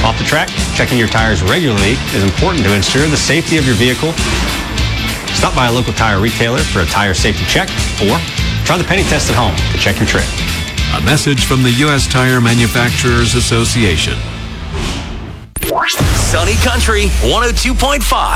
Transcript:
Off the track, checking your tires regularly is important to ensure the safety of your vehicle. Stop by a local tire retailer for a tire safety check, or try the penny test at home to check your tread. A message from the U.S. Tire Manufacturers Association. Sunny Country 102.5.